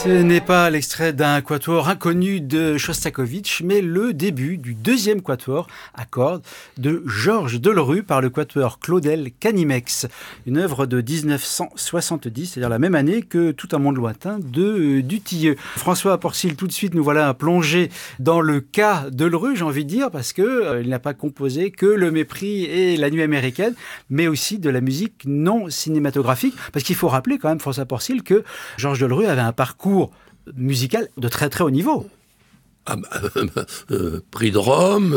Ce n'est pas l'extrait d'un quatuor inconnu de Shostakovich, mais le début du deuxième quatuor à cordes de Georges Delerue par le quatuor Claudel Canimex. Une œuvre de 1970, c'est-à-dire la même année que Tout un monde lointain de Dutilleux. François Porcil, tout de suite, nous voilà plongés dans le cas Delerue, j'ai envie de dire, parce que il n'a pas composé que Le Mépris et La Nuit américaine, mais aussi de la musique non cinématographique. Parce qu'il faut rappeler quand même, François Porcil, que Georges Delerue avait un parcours musical de très très haut niveau. Prix de Rome,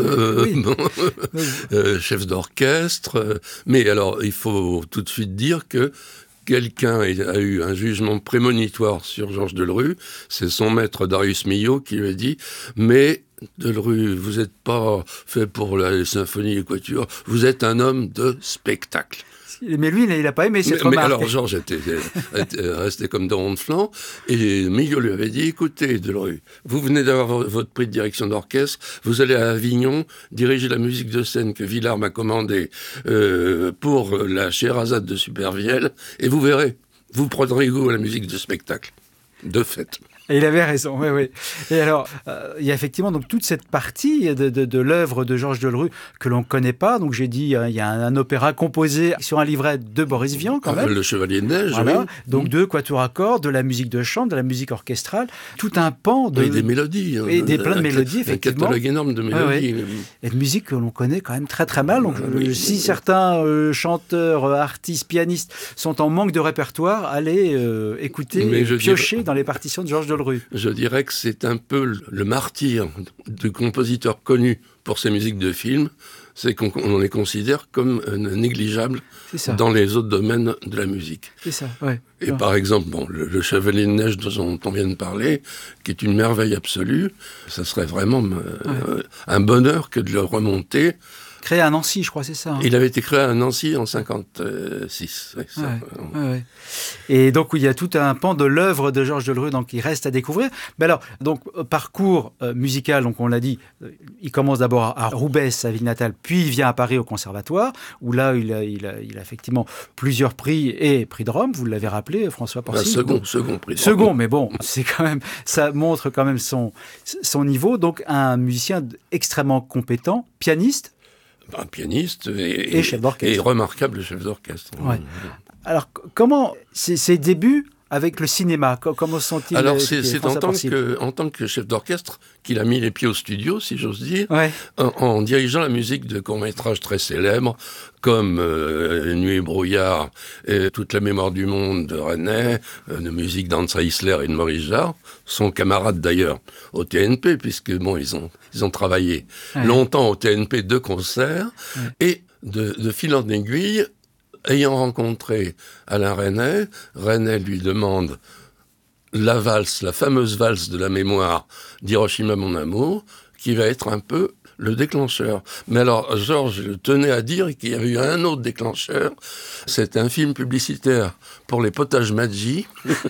Oui. chef d'orchestre. Mais alors, il faut tout de suite dire que quelqu'un a eu un jugement prémonitoire sur Georges Delerue. C'est son maître Darius Milhaud qui lui a dit « Mais Delerue, vous n'êtes pas fait pour la symphonie et quatuor, vous êtes un homme de spectacle. » Mais lui, il n'a pas aimé cette remarque. Mais alors, Georges était resté comme dans de flanc, et Milhaud lui avait dit, écoutez, Delerue, vous venez d'avoir votre prix de direction d'orchestre, vous allez à Avignon diriger la musique de scène que Villard m'a commandée pour la Scheherazade de Supervielle, et vous verrez, vous prendrez goût à la musique de spectacle, de fait. Et il avait raison, oui, oui. Et alors, il y a effectivement donc toute cette partie de l'œuvre de Georges Delerue que l'on ne connaît pas. Donc j'ai dit, il y a un opéra composé sur un livret de Boris Vian, quand même. Le Chevalier de Neige, voilà. Oui. Donc deux quatuors à cordes, de la musique de chambre, de la musique orchestrale, tout un pan de... Et des mélodies. Et plein de mélodies, effectivement. Un catalogue énorme de mélodies. Ouais. Et de musique que l'on connaît quand même très très mal. Donc, si certains chanteurs, artistes, pianistes sont en manque de répertoire, allez écouter, piocher dans les partitions de Georges Delerue. Je dirais que c'est un peu le martyr du compositeur connu pour ses musiques de film, c'est qu'on les considère comme négligeables dans les autres domaines de la musique. C'est ça, ouais. Et par exemple, le Chevalier de Neige dont on vient de parler, qui est une merveille absolue, ça serait vraiment un bonheur que de le remonter. Créé à Nancy, je crois, c'est ça. Hein. Il avait été créé à Nancy en 56. Ouais. Et donc, il y a tout un pan de l'œuvre de Georges Delerue qui reste à découvrir. Mais alors, donc, parcours musical, donc on l'a dit, il commence d'abord à Roubaix, sa ville natale, puis il vient à Paris au Conservatoire, où là, il a effectivement plusieurs prix et prix de Rome, vous l'avez rappelé, François Porcil. Second prix de Rome. Second, mais bon, c'est quand même, ça montre quand même son niveau. Donc, un musicien extrêmement compétent, pianiste, un pianiste et chef d'orchestre. Et remarquable chef d'orchestre. Ouais. Alors, comment ses débuts avec le cinéma, comment sont-ils? Alors, c'est en tant que chef d'orchestre qu'il a mis les pieds au studio, si j'ose dire, en dirigeant la musique de courts-métrages très célèbres, comme Nuit et brouillard et Toute la mémoire du monde de René, de musique d'Hansa Eisler et de Maurice Jarre, son camarade d'ailleurs au TNP, puisque ils ont travaillé longtemps au TNP de concert, et de fil en aiguille, ayant rencontré Alain Resnais, Resnais lui demande la fameuse valse de la mémoire d'Hiroshima mon amour, qui va être un peu le déclencheur. Mais alors, Georges tenait à dire qu'il y avait eu un autre déclencheur. C'est un film publicitaire pour les potages Maggi,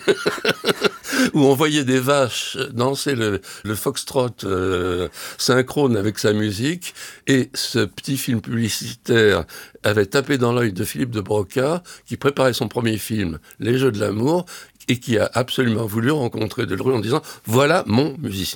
où on voyait des vaches danser le foxtrot synchrone avec sa musique, et ce petit film publicitaire avait tapé dans l'œil de Philippe de Broca, qui préparait son premier film, Les Jeux de l'amour, et qui a absolument voulu rencontrer Delerue en disant « Voilà mon musicien ».